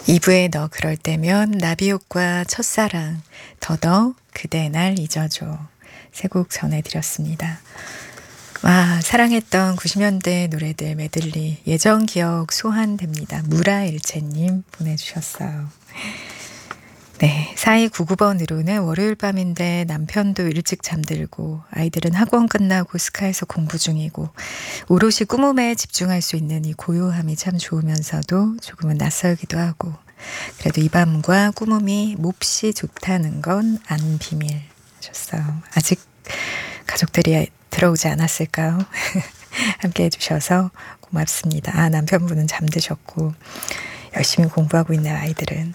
2부에 너 그럴 때면 나비효과 첫사랑 더더 그대 날 잊어줘 세 곡 전해드렸습니다. 와, 사랑했던 90년대 노래들 메들리 예전 기억 소환됩니다. 무라일체님 보내주셨어요. 네, 4299번으로는 월요일 밤인데 남편도 일찍 잠들고 아이들은 학원 끝나고 스카에서 공부 중이고 오롯이 꿈음에 집중할 수 있는 이 고요함이 참 좋으면서도 조금은 낯설기도 하고 그래도 이 밤과 꿈음이 몹시 좋다는 건 안 비밀 하셨어요. 아직 가족들이 들어오지 않았을까요? 함께 해주셔서 고맙습니다. 아, 남편분은 잠드셨고 열심히 공부하고 있는 아이들은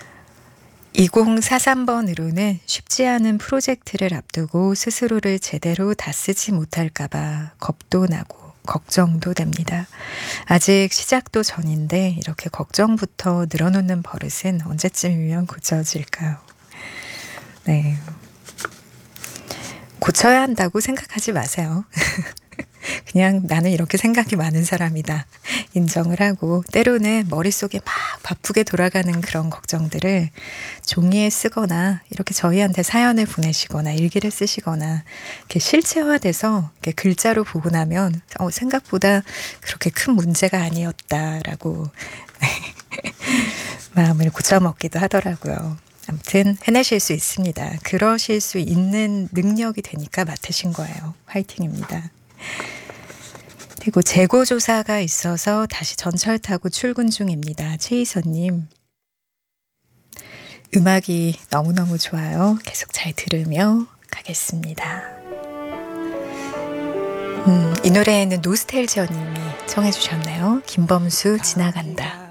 2043번으로는 쉽지 않은 프로젝트를 앞두고 스스로를 제대로 다 쓰지 못할까봐 겁도 나고 걱정도 됩니다. 아직 시작도 전인데 이렇게 걱정부터 늘어놓는 버릇은 언제쯤이면 고쳐질까요? 네, 고쳐야 한다고 생각하지 마세요. 그냥 나는 이렇게 생각이 많은 사람이다. 인정을 하고 때로는 머릿속에 막 바쁘게 돌아가는 그런 걱정들을 종이에 쓰거나 이렇게 저희한테 사연을 보내시거나 일기를 쓰시거나 이렇게 실체화돼서 이렇게 글자로 보고 나면 생각보다 그렇게 큰 문제가 아니었다라고 마음을 고쳐먹기도 하더라고요. 아무튼 해내실 수 있습니다. 그러실 수 있는 능력이 되니까 맡으신 거예요. 화이팅입니다. 그리고 재고조사가 있어서 다시 전철 타고 출근 중입니다. 최희선님. 음악이 너무너무 좋아요. 계속 잘 들으며 가겠습니다. 이 노래에는 노스텔지어님이 청해 주셨네요. 김범수 지나간다.